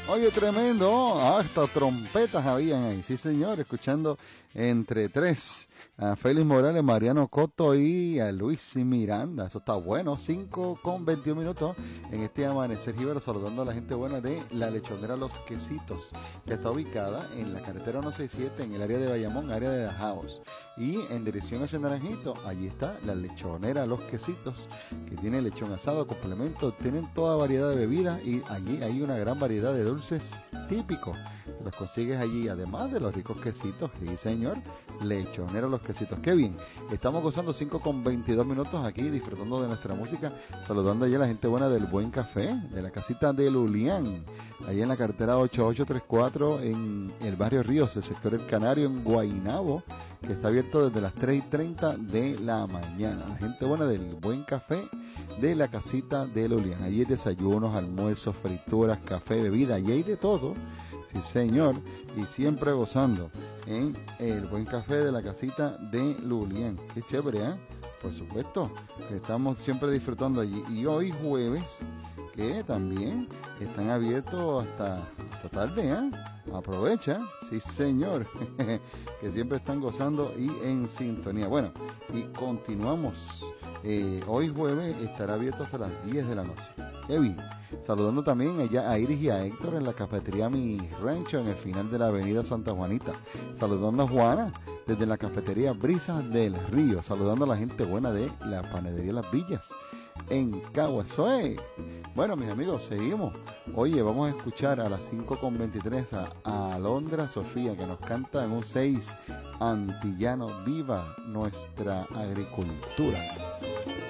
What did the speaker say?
Oye, tremendo, hasta trompetas habían ahí, sí señor, escuchando entre tres a Félix Morales, Mariano Cotto y a Luis Miranda. Eso está bueno, 5:21 en este amanecer jíbaro, saludando a la gente buena de la lechonera Los Quesitos, que está ubicada en la carretera 167 en el área de Bayamón, área de Dajaos. Y en dirección hacia Naranjito, allí está la lechonera Los Quesitos, que tiene lechón asado, complemento, tienen toda variedad de bebidas y allí hay una gran variedad de dulces típicos. Los consigues allí, además de los ricos quesitos. Sí, señor, lechonera Los Quesitos. Qué bien, estamos gozando 5:22 aquí, disfrutando de nuestra música, saludando allá a la gente buena del Buen Café, de la casita de Lulián, allí en la carretera 8834 en el barrio Ríos, el sector El Canario, en Guaynabo, que está abierto desde las 3:30 de la mañana. La gente buena del Buen Café de la casita de Lulián. Allí hay desayunos, almuerzos, frituras, café, bebida, allí hay de todo. Sí, señor, y siempre gozando en el Buen Café de la casita de Lulián. Qué chévere, ¿eh? Por supuesto, que estamos siempre disfrutando allí. Y hoy jueves, que también están abiertos hasta tarde, ¿eh? Aprovecha, sí señor, que siempre están gozando y en sintonía. Bueno, y continuamos. Hoy jueves estará abierto hasta las 10 de la noche. Qué bien. Saludando también allá a Iris y a Héctor en la cafetería Mi Rancho en el final de la avenida Santa Juanita. Saludando a Juana desde la cafetería Brisas del Río. Saludando a la gente buena de la panadería Las Villas en Caguasoe. Bueno, mis amigos, seguimos. Oye, vamos a escuchar a las 5:23 a Alondra Sofía, que nos canta en un 6 antillano. Viva nuestra agricultura.